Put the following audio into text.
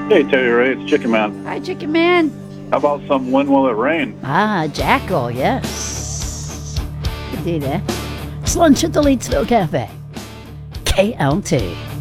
Hey, Terry Ray, it's Chicken Man. Hi, Chicken Man. How about some When Will It Rain? Ah, Jackal, yes. Could do that. It's lunch at the Leedsville Cafe. KLT.